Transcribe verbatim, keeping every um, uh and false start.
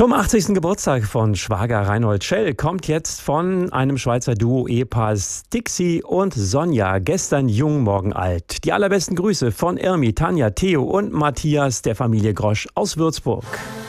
Zum achtzigsten Geburtstag von Schwager Reinhold Schell kommt jetzt von einem Schweizer Duo-Ehepaar Dixie und Sonja, gestern jung, morgen alt. Die allerbesten Grüße von Irmi, Tanja, Theo und Matthias der Familie Grosch aus Würzburg.